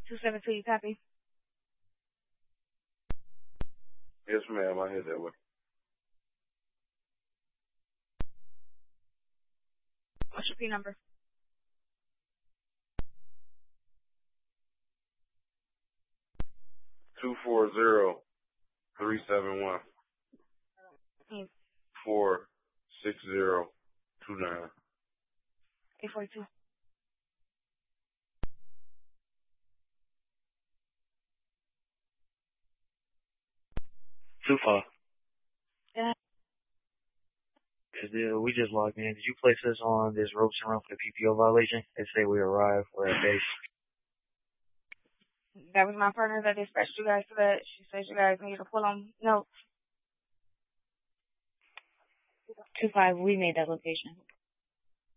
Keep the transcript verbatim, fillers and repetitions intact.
two seven two, you copy? Yes, ma'am. I hear that way. What's your P number? Two four zero three seven one Mm. four six zero two nine. eight forty-two. Two five. Yeah. Cause uh, we just logged in. Did you place us on this ropes and run for the P P O violation? They say we arrived. We're at base. That was my partner that dispatched you guys to that. She said you guys need to pull on notes. Two five, we made that location.